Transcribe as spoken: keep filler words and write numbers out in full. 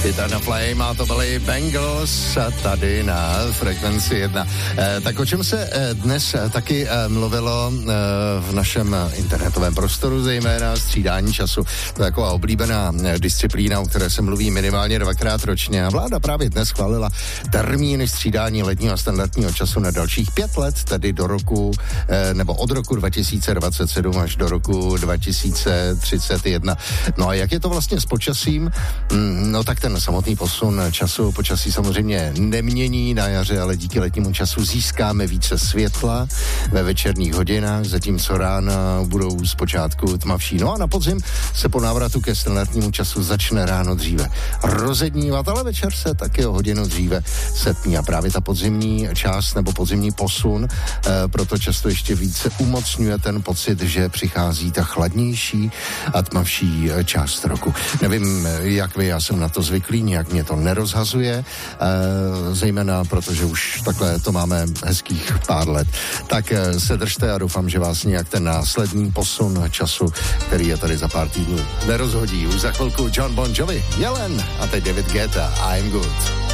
Eternal Flame a to byly Bangles tady na Frekvenci jedna. E, tak o čem se e, dnes e, taky e, mluvilo e, v našem internetovém prostoru, zejména střídání času. To je taková oblíbená e, disciplína, o které se mluví minimálně dvakrát ročně a vláda právě dnes schválila termíny střídání letního a standardního času na dalších pět let, tedy do roku, e, nebo od roku dva tisíce dvacet sedm až do roku dva tisíce třicet jedna. No a jak je to vlastně s počasím? Mm, no tak ten samotný posun času počasí samozřejmě nemění na jaře, ale díky letnímu času získáme více světla ve večerních hodinách, zatímco rána budou zpočátku tmavší. No a na podzim se po návratu ke standardnímu času začne ráno dříve rozednívat, ale večer se taky o hodinu dříve setmí a právě ta podzimní část nebo podzimní posun e, proto často ještě více umocňuje ten pocit, že přichází ta chladnější a tmavší část roku. Nevím, jak vy, já jsem na to zvyklý, nějak mě to nerozhazuje, e, zejména protože už takhle to máme hezkých pár let. Tak e, se držte a doufám, že vás nějak ten následný posun času, který je tady za pár týdnů, nerozhodí. Už za chvilku John Bon Jovi, Jelen a teď David Guetta, I'm Good.